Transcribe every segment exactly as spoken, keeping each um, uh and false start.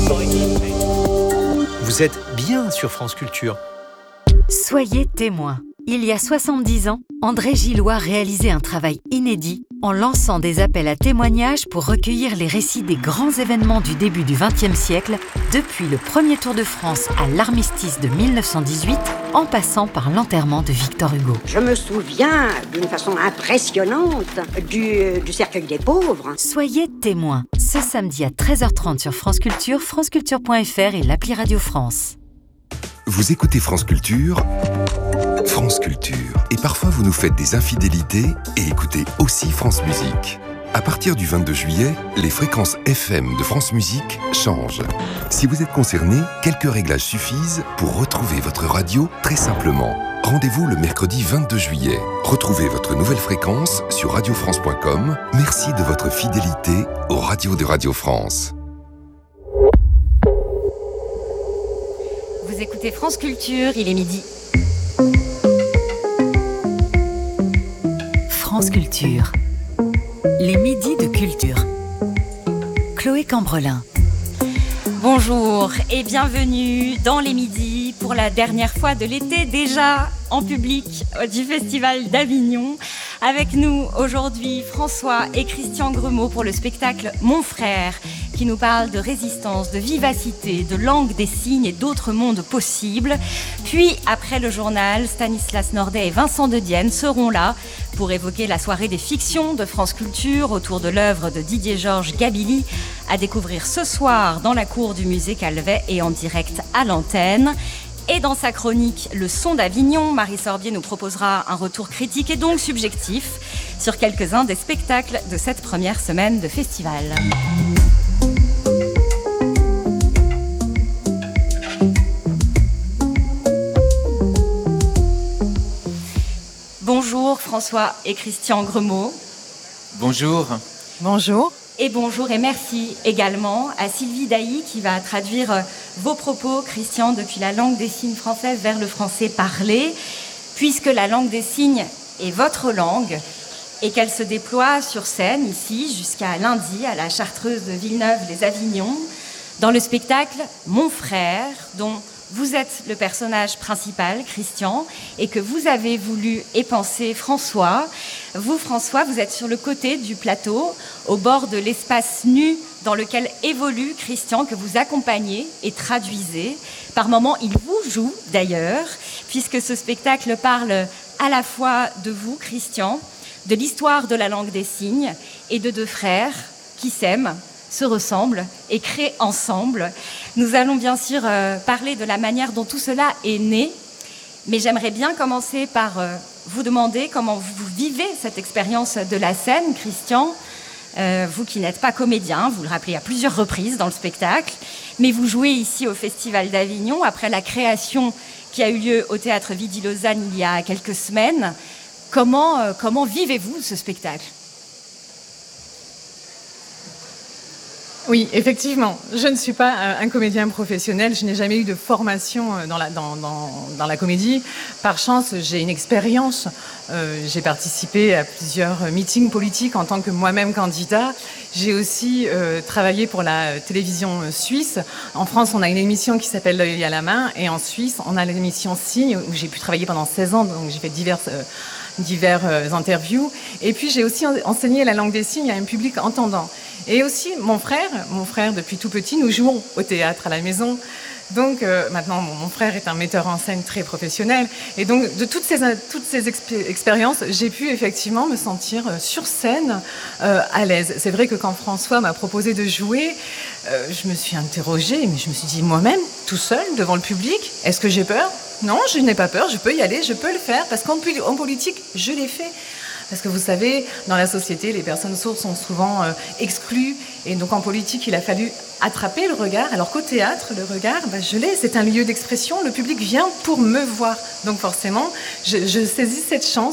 Vous êtes bien sur France Culture. Soyez témoins. Il y a soixante-dix ans, André Gillois réalisait un travail inédit en lançant des appels à témoignages pour recueillir les récits des grands événements du début du vingtième siècle, depuis le premier Tour de France à l'armistice de mille neuf cent dix-huit, en passant par l'enterrement de Victor Hugo. Je me souviens d'une façon impressionnante du, du cercueil des pauvres. Soyez témoins, ce samedi à treize heures trente sur France Culture, franceculture point f r et l'appli Radio France. Vous écoutez France Culture, France Culture. Et parfois vous nous faites des infidélités et écoutez aussi France Musique. À partir du vingt-deux juillet, les fréquences F M de France Musique changent. Si vous êtes concerné, quelques réglages suffisent pour retrouver votre radio très simplement. Rendez-vous le mercredi vingt-deux juillet. Retrouvez votre nouvelle fréquence sur radio france point com. Merci de votre fidélité aux radios de Radio France. Vous écoutez France Culture, il est midi. France Culture. Les midis de culture. Chloé Cambrelin. Bonjour et bienvenue dans les midis pour la dernière fois de l'été, déjà en public du Festival d'Avignon. Avec nous aujourd'hui François et Christian Gremaud pour le spectacle Mon frère, qui nous parle de résistance, de vivacité, de langue des signes et d'autres mondes possibles. Puis, après le journal, Stanislas Nordet et Vincent de Dienne seront là pour évoquer la soirée des fictions de France Culture autour de l'œuvre de Didier-Georges Gabilly, à découvrir ce soir dans la cour du musée Calvet et en direct à l'antenne. Et dans sa chronique Le son d'Avignon, Marie Sorbier nous proposera un retour critique et donc subjectif sur quelques-uns des spectacles de cette première semaine de festival. Bonjour François et Christian Gremaud. Bonjour. Bonjour. Et bonjour et merci également à Sylvie Dailly qui va traduire vos propos, Christian, depuis la langue des signes française vers le français parlé, puisque la langue des signes est votre langue et qu'elle se déploie sur scène ici jusqu'à lundi à la Chartreuse de Villeneuve-les-Avignon dans le spectacle Mon frère, dont vous êtes le personnage principal, Christian, et que vous avez voulu épanser François. Vous, François, vous êtes sur le côté du plateau, au bord de l'espace nu dans lequel évolue Christian, que vous accompagnez et traduisez. Par moments, il vous joue d'ailleurs, puisque ce spectacle parle à la fois de vous, Christian, de l'histoire de la langue des signes et de deux frères qui s'aiment, se ressemblent et créent ensemble. Nous allons bien sûr euh, parler de la manière dont tout cela est né, mais j'aimerais bien commencer par euh, vous demander comment vous vivez cette expérience de la scène, Christian. Euh, vous qui n'êtes pas comédien, vous le rappelez à plusieurs reprises dans le spectacle, mais vous jouez ici au Festival d'Avignon après la création qui a eu lieu au Théâtre Vidy-Lausanne il y a quelques semaines. Comment, euh, comment vivez-vous ce spectacle ? Oui, effectivement, je ne suis pas un comédien professionnel, je n'ai jamais eu de formation dans la, dans, dans, dans la comédie. Par chance, j'ai une expérience, euh, j'ai participé à plusieurs meetings politiques en tant que moi-même candidat. J'ai aussi euh, travaillé pour la télévision suisse. En France, on a une émission qui s'appelle L'œil à la main, et en Suisse, on a l'émission Signe, où j'ai pu travailler pendant seize ans, donc j'ai fait diverses... Euh, divers euh, interviews. Et puis, j'ai aussi enseigné la langue des signes à un public entendant. Et aussi, mon frère, mon frère, depuis tout petit, nous jouons au théâtre à la maison. Donc, euh, maintenant, mon, mon frère est un metteur en scène très professionnel. Et donc, de toutes ces, toutes ces expé- expériences, j'ai pu effectivement me sentir euh, sur scène euh, à l'aise. C'est vrai que quand François m'a proposé de jouer, euh, je me suis interrogée, mais je me suis dit moi-même, tout seul, devant le public, est-ce que j'ai peur ? Non, je n'ai pas peur, je peux y aller, je peux le faire, parce qu'en en politique, je l'ai fait. Parce que vous savez, dans la société, les personnes sourdes sont souvent euh, exclues. Et donc en politique, il a fallu attraper le regard. Alors qu'au théâtre, le regard, bah, je l'ai. C'est un lieu d'expression. Le public vient pour me voir. Donc forcément, je, je saisis cette chance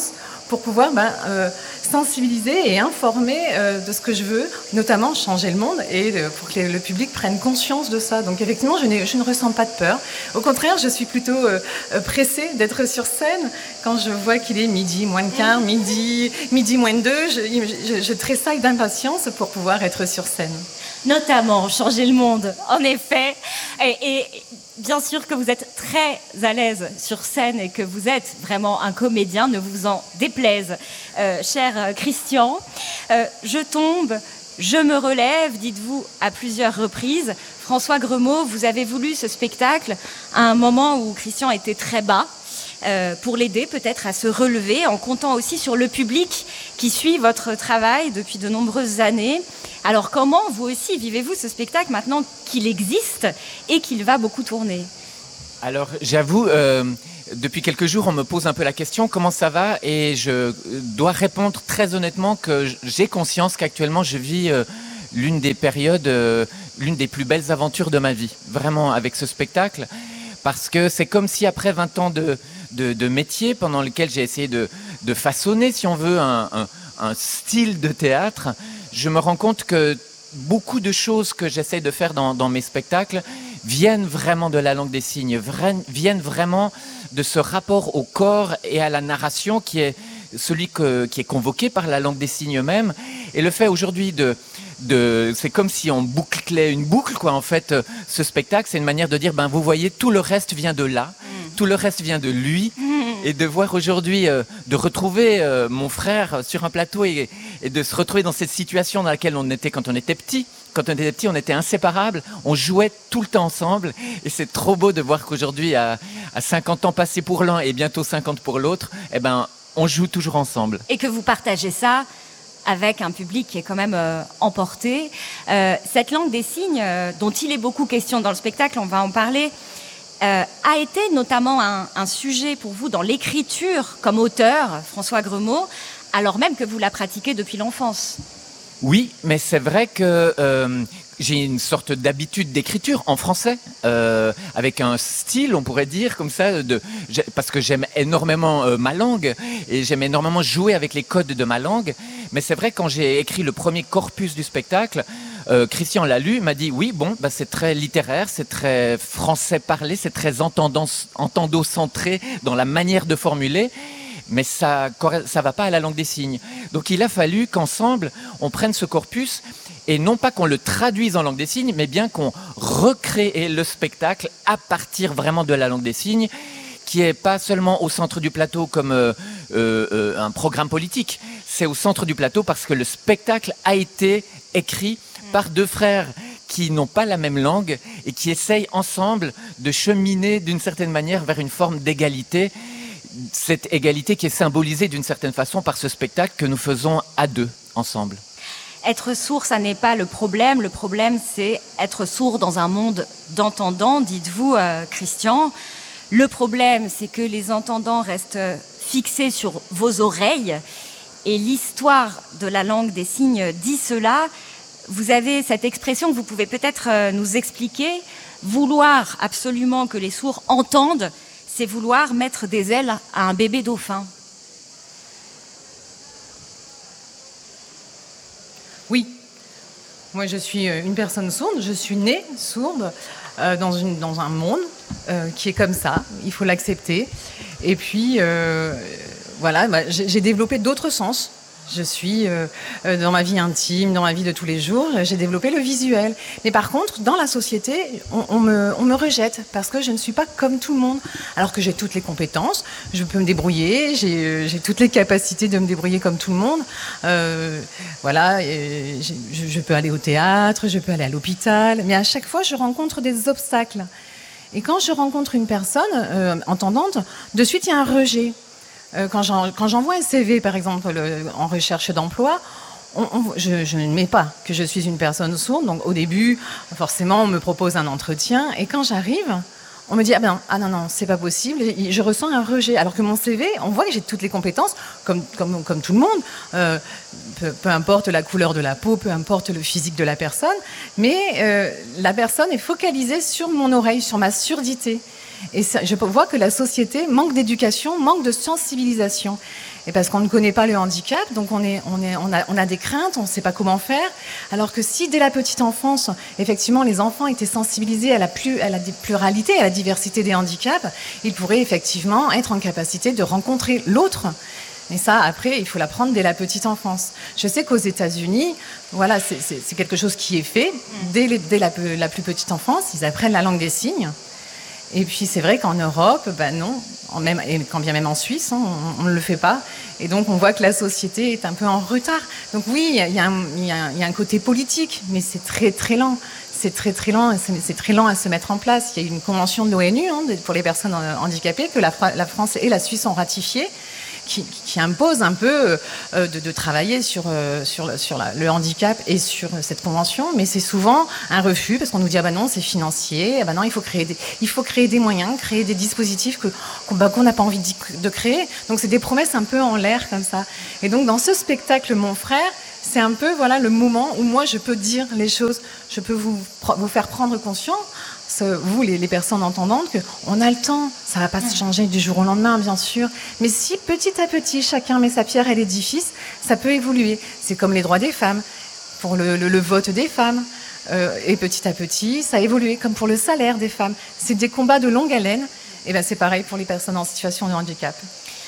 pour pouvoir ben, euh, sensibiliser et informer euh, de ce que je veux, notamment changer le monde et de, pour que le public prenne conscience de ça. Donc effectivement, je, je ne ressens pas de peur. Au contraire, je suis plutôt euh, pressée d'être sur scène. Quand je vois qu'il est midi moins le quart, midi, midi moins deux, je, je, je tressaille d'impatience pour pouvoir être sur scène. Notamment changer le monde, en effet. Et, et bien sûr que vous êtes très à l'aise sur scène et que vous êtes vraiment un comédien, ne vous en déplaise, euh, cher Christian. Euh, je tombe, je me relève, dites-vous à plusieurs reprises. François Gremaud, vous avez voulu ce spectacle à un moment où Christian était très bas, euh, pour l'aider peut-être à se relever, en comptant aussi sur le public qui suit votre travail depuis de nombreuses années. Alors comment, vous aussi, vivez-vous ce spectacle maintenant qu'il existe et qu'il va beaucoup tourner ? Alors, j'avoue, euh, depuis quelques jours, on me pose un peu la question, comment ça va ? Et je dois répondre très honnêtement que j'ai conscience qu'actuellement, je vis euh, l'une des périodes, euh, l'une des plus belles aventures de ma vie, vraiment, avec ce spectacle. Parce que c'est comme si après vingt ans de, de, de métier, pendant lequel j'ai essayé de, de façonner, si on veut, un, un, un style de théâtre, je me rends compte que beaucoup de choses que j'essaie de faire dans, dans mes spectacles viennent vraiment de la langue des signes, vra- viennent vraiment de ce rapport au corps et à la narration qui est celui que, qui est convoqué par la langue des signes même. Et le fait aujourd'hui de... De, c'est comme si on bouclait une boucle, quoi. En fait, ce spectacle, c'est une manière de dire, ben, vous voyez, tout le reste vient de là, mmh. tout le reste vient de lui, mmh. et de voir aujourd'hui, euh, de retrouver euh, mon frère sur un plateau et, et de se retrouver dans cette situation dans laquelle on était quand on était petit. Quand on était petit, on était inséparables, on jouait tout le temps ensemble, et c'est trop beau de voir qu'aujourd'hui, à, à cinquante ans passés pour l'un et bientôt cinquante pour l'autre, eh ben, on joue toujours ensemble. Et que vous partagez ça avec un public qui est quand même euh, emporté. Euh, cette langue des signes, euh, dont il est beaucoup question dans le spectacle, on va en parler, euh, a été notamment un, un sujet pour vous dans l'écriture comme auteur, François Gremaud, alors même que vous la pratiquez depuis l'enfance. Oui, mais c'est vrai que euh, j'ai une sorte d'habitude d'écriture en français, euh, avec un style, on pourrait dire, comme ça, de, parce que j'aime énormément euh, ma langue, et j'aime énormément jouer avec les codes de ma langue. Mais c'est vrai, quand j'ai écrit le premier corpus du spectacle, euh, Christian l'a lu, m'a dit, oui, bon, bah, c'est très littéraire, c'est très français parlé, c'est très entendo-centré dans la manière de formuler. Mais ça ça va pas à la langue des signes. Donc il a fallu qu'ensemble, on prenne ce corpus, et non pas qu'on le traduise en langue des signes, mais bien qu'on recrée le spectacle à partir vraiment de la langue des signes, qui est pas seulement au centre du plateau comme euh, euh, un programme politique, c'est au centre du plateau parce que le spectacle a été écrit par deux frères qui n'ont pas la même langue et qui essayent ensemble de cheminer d'une certaine manière vers une forme d'égalité. Cette égalité qui est symbolisée d'une certaine façon par ce spectacle que nous faisons à deux, ensemble. Être sourd, ça n'est pas le problème. Le problème, c'est être sourd dans un monde d'entendants, dites-vous, euh, Christian. Le problème, c'est que les entendants restent fixés sur vos oreilles. Et l'histoire de la langue des signes dit cela. Vous avez cette expression que vous pouvez peut-être nous expliquer. Vouloir absolument que les sourds entendent, c'est vouloir mettre des ailes à un bébé dauphin. Oui, moi je suis une personne sourde, je suis née sourde euh, dans, une, dans un monde euh, qui est comme ça, il faut l'accepter. Et puis, euh, voilà, bah, j'ai, j'ai développé d'autres sens. Je suis euh, dans ma vie intime, dans ma vie de tous les jours, j'ai développé le visuel. Mais par contre, dans la société, on, on, me, on me rejette parce que je ne suis pas comme tout le monde. Alors que j'ai toutes les compétences, je peux me débrouiller, j'ai, j'ai toutes les capacités de me débrouiller comme tout le monde. Euh, voilà, et je, je peux aller au théâtre, je peux aller à l'hôpital, mais à chaque fois, je rencontre des obstacles. Et quand je rencontre une personne euh, entendante, de suite, il y a un rejet. Quand, j'en, quand j'envoie un C V, par exemple, le, en recherche d'emploi, on, on, je, je ne mets pas que je suis une personne sourde. Donc, au début, forcément, on me propose un entretien. Et quand j'arrive, on me dit « Ah ben, ah non, non, c'est pas possible. » Je ressens un rejet. Alors que mon C V, on voit que j'ai toutes les compétences, comme, comme, comme tout le monde. Euh, peu, peu importe la couleur de la peau, peu importe le physique de la personne. Mais euh, la personne est focalisée sur mon oreille, sur ma surdité. Et ça, je vois que la société manque d'éducation, manque de sensibilisation. Et parce qu'on ne connaît pas le handicap, donc on, est, on, est, on, a, on a des craintes, on ne sait pas comment faire. Alors que si dès la petite enfance, effectivement, les enfants étaient sensibilisés à la, plus, à la pluralité, à la diversité des handicaps, ils pourraient effectivement être en capacité de rencontrer l'autre. Et ça, après, il faut l'apprendre dès la petite enfance. Je sais qu'aux États-Unis, voilà, c'est, c'est, c'est quelque chose qui est fait dès, les, dès la, la plus petite enfance. Ils apprennent la langue des signes. Et puis, c'est vrai qu'en Europe, ben non, en même, et quand bien même en Suisse, hein, on ne le fait pas. Et donc, on voit que la société est un peu en retard. Donc oui, il y, y, y, y a un côté politique, mais c'est très, très lent. C'est très, très lent, c'est, c'est très lent à se mettre en place. Il y a une convention de l'ONU hein, pour les personnes handicapées que la, la France et la Suisse ont ratifiée. Qui, qui impose un peu euh, de, de travailler sur, euh, sur, le, sur la, le handicap et sur cette convention, mais c'est souvent un refus parce qu'on nous dit ah ben non c'est financier, ah ben non il faut créer des, il faut créer des moyens, créer des dispositifs que, qu'on bah, qu'on n'a pas envie de, de créer. Donc c'est des promesses un peu en l'air comme ça. Et donc dans ce spectacle Mon frère, c'est un peu voilà le moment où moi je peux dire les choses, je peux vous, vous faire prendre conscience. Vous, les, les personnes entendantes, qu'on a le temps, ça ne va pas se changer du jour au lendemain, bien sûr, mais si petit à petit, chacun met sa pierre à l'édifice, ça peut évoluer. C'est comme les droits des femmes, pour le, le, le vote des femmes, euh, et petit à petit, ça a évolué, comme pour le salaire des femmes. C'est des combats de longue haleine, et ben c'est pareil pour les personnes en situation de handicap.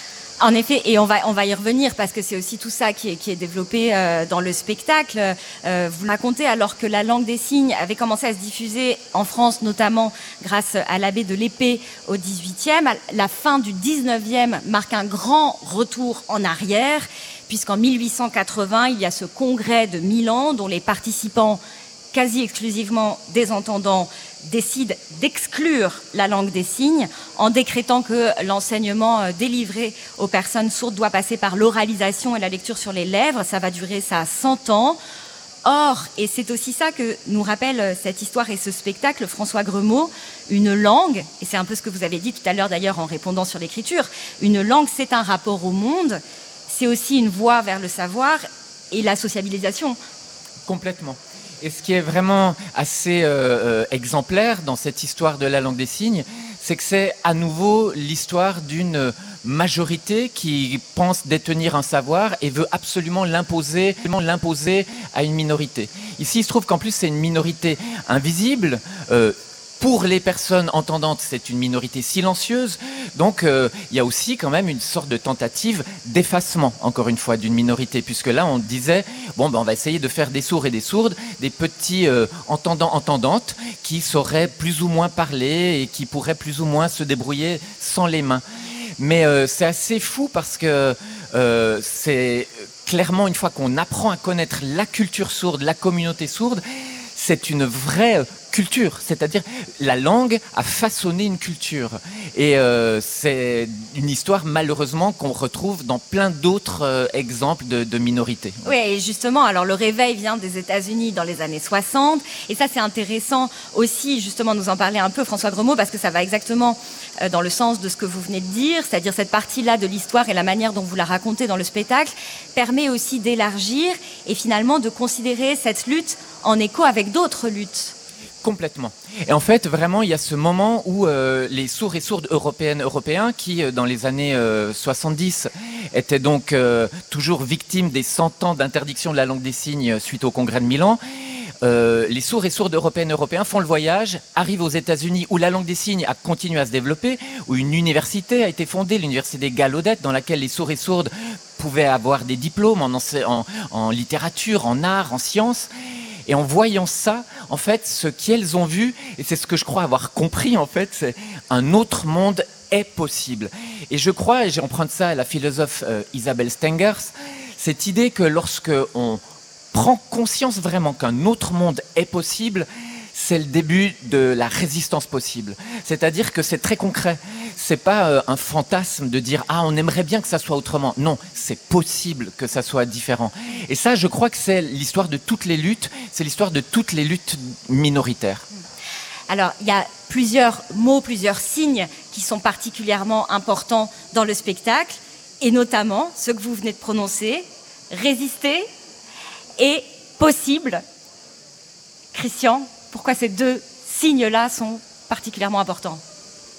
En effet, et on va, on va y revenir parce que c'est aussi tout ça qui est, qui est développé euh, dans le spectacle. Euh, vous racontez alors que la langue des signes avait commencé à se diffuser en France, notamment grâce à l'abbé de l'Épée au dix-huitième. La fin du dix-neuvième marque un grand retour en arrière, puisqu'en mille huit cent quatre-vingts, il y a ce congrès de Milan dont les participants, quasi exclusivement des entendants, décide d'exclure la langue des signes en décrétant que l'enseignement délivré aux personnes sourdes doit passer par l'oralisation et la lecture sur les lèvres. Ça va durer ça cent ans. Or, et c'est aussi ça que nous rappelle cette histoire et ce spectacle, François Gremaud, une langue, et c'est un peu ce que vous avez dit tout à l'heure d'ailleurs en répondant sur l'écriture, une langue c'est un rapport au monde, c'est aussi une voie vers le savoir et la sociabilisation. Complètement. Et ce qui est vraiment assez euh, exemplaire dans cette histoire de la langue des signes, c'est que c'est à nouveau l'histoire d'une majorité qui pense détenir un savoir et veut absolument l'imposer, l'imposer à une minorité. Ici, il se trouve qu'en plus, c'est une minorité invisible. Euh, Pour les personnes entendantes, c'est une minorité silencieuse. Donc, euh, il y a aussi quand même une sorte de tentative d'effacement, encore une fois, d'une minorité. Puisque là, on disait, bon, ben, on va essayer de faire des sourds et des sourdes, des petits euh, entendants, entendantes, qui sauraient plus ou moins parler et qui pourraient plus ou moins se débrouiller sans les mains. Mais euh, c'est assez fou parce que euh, c'est clairement, une fois qu'on apprend à connaître la culture sourde, la communauté sourde, c'est une vraie culture, c'est-à-dire la langue a façonné une culture. Et euh, c'est une histoire malheureusement qu'on retrouve dans plein d'autres euh, exemples de, de minorités. Oui, et justement, alors le réveil vient des États-Unis dans les années soixante, et ça c'est intéressant aussi justement de nous en parler un peu, François Gremaud, parce que ça va exactement euh, dans le sens de ce que vous venez de dire, c'est-à-dire cette partie-là de l'histoire et la manière dont vous la racontez dans le spectacle permet aussi d'élargir et finalement de considérer cette lutte en écho avec d'autres luttes. Complètement. Et en fait, vraiment, il y a ce moment où euh, les sourds et sourdes européennes, européens, qui euh, dans les années euh, soixante-dix étaient donc euh, toujours victimes des cent ans d'interdiction de la langue des signes suite au congrès de Milan, euh, les sourds et sourdes européennes, européens font le voyage, arrivent aux États-Unis où la langue des signes a continué à se développer, où une université a été fondée, l'université Gallaudet, dans laquelle les sourds et sourdes pouvaient avoir des diplômes en, en, en littérature, en art, en sciences. Et en voyant ça, en fait, ce qu'elles ont vu, et c'est ce que je crois avoir compris, en fait, c'est un autre monde est possible. Et je crois, et j'emprunte ça à la philosophe euh, Isabelle Stengers, cette idée que lorsque on prend conscience vraiment qu'un autre monde est possible, c'est le début de la résistance possible. C'est-à-dire que c'est très concret. C'est pas euh, un fantasme de dire « Ah, on aimerait bien que ça soit autrement ». Non, c'est possible que ça soit différent. Et ça, je crois que c'est l'histoire de toutes les luttes. C'est l'histoire de toutes les luttes minoritaires. Alors, il y a plusieurs mots, plusieurs signes qui sont particulièrement importants dans le spectacle, et notamment ceux que vous venez de prononcer, résister et possible. Christian, pourquoi ces deux signes-là sont particulièrement importants ?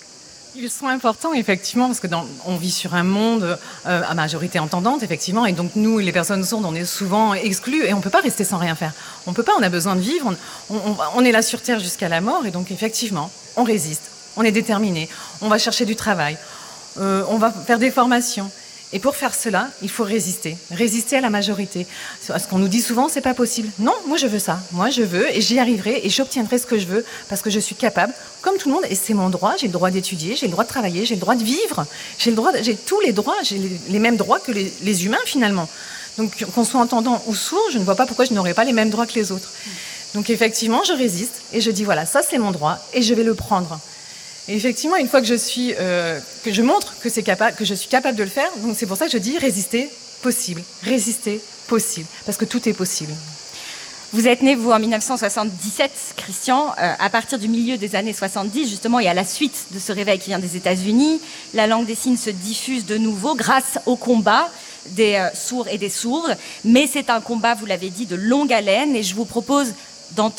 Ils sont importants, effectivement, parce que dans, on vit sur un monde euh, à majorité entendante, effectivement, et donc nous, les personnes sourdes, on est souvent exclus et on ne peut pas rester sans rien faire. On ne peut pas, on a besoin de vivre, on, on, on est là sur Terre jusqu'à la mort, et donc effectivement, on résiste, on est déterminé, on va chercher du travail, euh, on va faire des formations. Et pour faire cela, il faut résister, résister à la majorité. Ce qu'on nous dit souvent, c'est pas possible. Non, moi je veux ça, moi je veux et j'y arriverai et j'obtiendrai ce que je veux parce que je suis capable, comme tout le monde, et c'est mon droit. J'ai le droit d'étudier, j'ai le droit de travailler, j'ai le droit de vivre, j'ai le droit, de, j'ai tous les droits, j'ai les, les mêmes droits que les, les humains finalement. Donc qu'on soit entendant ou sourd, je ne vois pas pourquoi je n'aurais pas les mêmes droits que les autres. Donc effectivement, je résiste et je dis voilà, ça c'est mon droit et je vais le prendre. Et effectivement, une fois que je suis, euh, que je montre que c'est capable, que je suis capable de le faire, donc c'est pour ça que je dis résister possible, résister possible, parce que tout est possible. Vous êtes né, vous, en mille neuf cent soixante-dix-sept, Christian, euh, à partir du milieu des années soixante-dix, justement, et à la suite de ce réveil qui vient des États-Unis, la langue des signes se diffuse de nouveau grâce au combat des euh, sourds et des sourdes. Mais c'est un combat, vous l'avez dit, de longue haleine, et je vous propose d'entendre